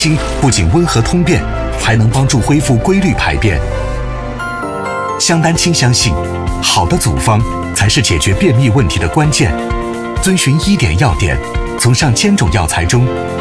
清不仅温和通便，还能帮助恢复规律排便。香丹青相信，好的组方才是解决便秘问题的关键。遵循1点要点，从上千种药材中